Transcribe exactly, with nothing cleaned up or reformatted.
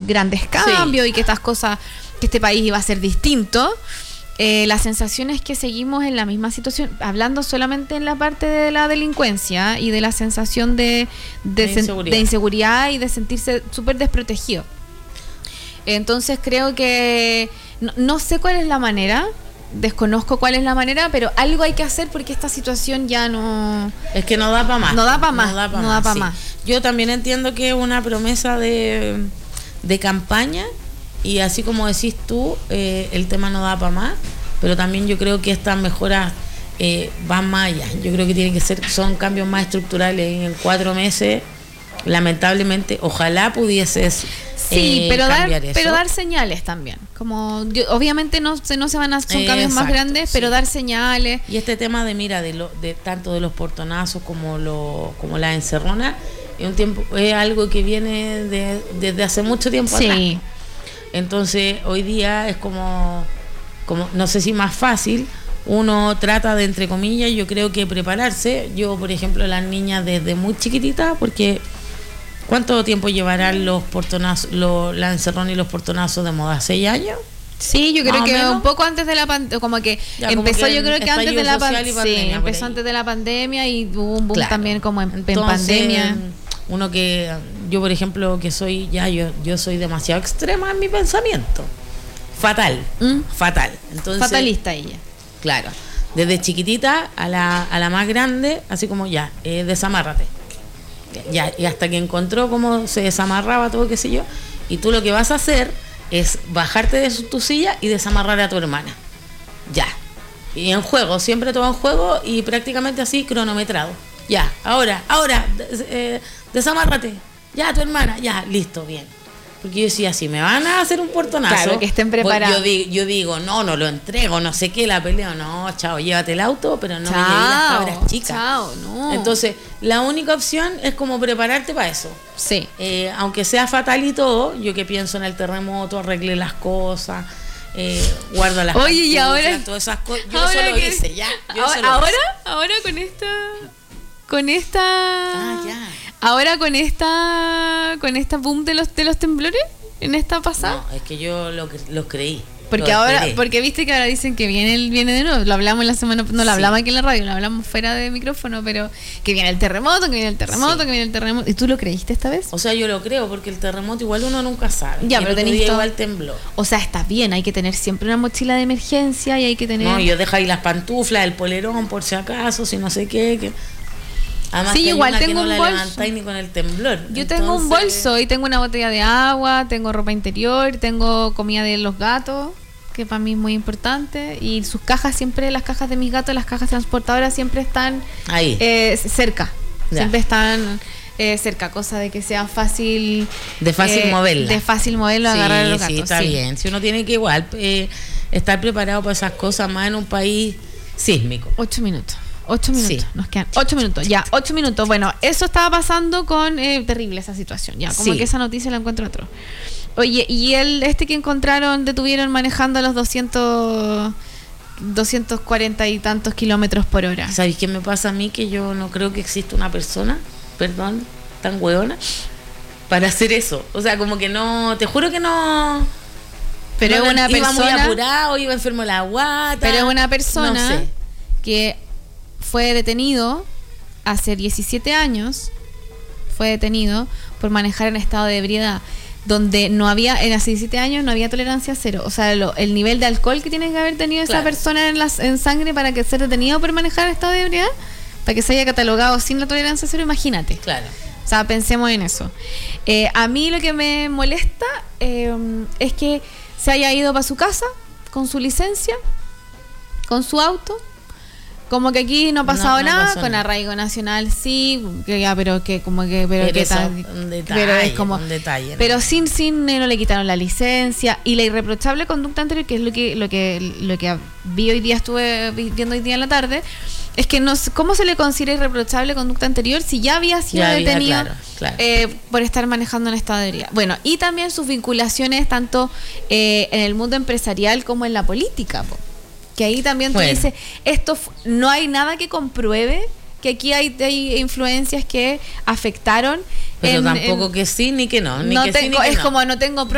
grandes cambios sí. y que estas cosas, que este país iba a ser distinto. Eh, la sensación es que seguimos en la misma situación, hablando solamente en la parte de la delincuencia y de la sensación de, de, de, inseguridad. de inseguridad y de sentirse súper desprotegido. Entonces creo que no, no sé cuál es la manera, desconozco cuál es la manera, pero algo hay que hacer porque esta situación ya no... Es que no da para más. No da para más, no da para no más, pa sí. más. Yo también entiendo que es una promesa de, de campaña. Y así como decís tú, eh, el tema no da para más, pero también yo creo que estas mejoras eh, van más allá. Yo creo que tienen que ser, son cambios más estructurales. En cuatro meses, lamentablemente, ojalá pudieses sí, eh, pero cambiar dar, eso. pero dar señales también. Como yo, obviamente no se no se van a son cambios Exacto, más grandes, sí. pero dar señales. Y este tema de mira de lo, de tanto de los portonazos como lo como la encerrona, es un tiempo es algo que viene de, desde hace mucho tiempo sí. atrás. Entonces hoy día es como, como, no sé si más fácil, uno trata de, entre comillas, yo creo que prepararse. Yo, por ejemplo, las niñas desde muy chiquititas, porque ¿cuánto tiempo llevarán los portonazos, los, la encerrona y los portonazos de moda? ¿Seis años? Sí, yo creo que menos. un poco antes de la pandemia, como que ya, empezó como que yo creo que antes de la pandemia, sí, empezó antes de la pandemia y hubo un boom claro. también como en, Entonces, en pandemia. Uno que, yo por ejemplo, que soy, ya yo, yo soy demasiado extrema en mi pensamiento. Fatal, ¿Mm? fatal. Entonces, fatalista ella. Claro, desde chiquitita a la, a la más grande, así como ya, eh, desamárrate. Ya, y hasta que encontró cómo se desamarraba todo, qué sé yo, y tú lo que vas a hacer es bajarte de tu silla y desamarrar a tu hermana. Ya. Y en juego, siempre todo en juego y prácticamente así cronometrado. Ya, ahora, ahora, eh, desamárrate. Ya, tu hermana, ya, listo, bien. Porque yo decía, si me van a hacer un portonazo, claro, que estén preparados. Yo, digo, yo digo, no, no lo entrego, no sé qué, la peleo, no, chao, llévate el auto, pero no chao, me lleves las cabras chicas. Chao, no. Entonces, la única opción es como prepararte para eso. Sí. Eh, aunque sea fatal y todo, yo que pienso en el terremoto, arregle las cosas, eh, guardo las Oye, y ahora todas esas cosas. Yo eso lo que, hice, ya. Yo ahora, eso lo ahora, hice. ahora con esta, con esta. Ah, ya. Ahora con esta, con esta boom de los de los temblores en esta pasada. No, es que yo lo, los creí. Porque ahora, porque viste que ahora dicen que viene el, viene de nuevo, lo hablamos la semana, no lo sí. hablamos aquí en la radio, lo hablamos fuera de micrófono, pero que viene el terremoto, que viene el terremoto, sí. que viene el terremoto. ¿Y tú lo creíste esta vez? O sea, yo lo creo, porque el terremoto igual uno nunca sabe. Ya, pero tenés todo... igual tembló. O sea, está bien, hay que tener siempre una mochila de emergencia y hay que tener... No, yo dejo ahí las pantuflas, el polerón, por si acaso, si no sé qué, que... Además sí, que igual hay una tengo que no un la bolso. levantáis ni con el temblor. Yo Entonces... tengo un bolso y tengo una botella de agua, tengo ropa interior, tengo comida de los gatos, que para mí es muy importante, y sus cajas siempre, las cajas de mis gatos, las cajas transportadoras siempre están ahí eh, cerca, ya. siempre están eh, cerca, cosa de que sea fácil de fácil eh, moverla, de fácil moverlo, sí, agarrar a los sí, gatos. Está sí, está bien. Si uno tiene que igual eh, estar preparado para esas cosas, más en un país sísmico. Ocho minutos. Ocho minutos, sí. nos quedan ocho minutos, ya, ocho minutos. Bueno, eso estaba pasando con eh, terrible esa situación, ya, como sí. que esa noticia la encuentro otro. Oye, y el este que encontraron, detuvieron manejando a los doscientos, doscientos cuarenta y tantos kilómetros por hora. ¿Sabéis qué me pasa a mí? Que yo no creo que exista una persona, perdón, tan hueona, para hacer eso. O sea, como que no, te juro que no... Pero es no, una iba persona... muy apurado, iba enfermo de la guata. Pero es una persona no sé. que fue detenido hace diecisiete años, fue detenido por manejar en estado de ebriedad, donde no había, en hace diecisiete años no había tolerancia cero. O sea, lo, el nivel de alcohol que tiene que haber tenido claro. esa persona en, las, en sangre para que sea detenido por manejar en estado de ebriedad, para que se haya catalogado sin la tolerancia cero, imagínate. Claro. O sea, pensemos en eso. Eh, a mí lo que me molesta eh, es que se haya ido para su casa con su licencia, con su auto. Como que aquí no ha pasado no, no nada, con nada. Arraigo nacional sí, que ya, pero que como que, pero, pero que eso, tal, un detalle, pero es como, un detalle, ¿no? pero sin, sin, eh, no le quitaron la licencia y la irreprochable conducta anterior, que es lo que, lo que, lo que vi hoy día, estuve viendo hoy día en la tarde, es que no, ¿cómo se le considera irreprochable conducta anterior si ya había sido ya detenido había, claro, claro. Eh, por estar manejando en estado de ebriedad? Bueno, y también sus vinculaciones tanto eh, en el mundo empresarial como en la política, po. Que ahí también tú bueno. dices, esto no hay nada que compruebe que aquí hay, hay influencias que afectaron. Pero en, tampoco en, que sí ni que no. Ni no que tengo, sí, ni que es no. como no tengo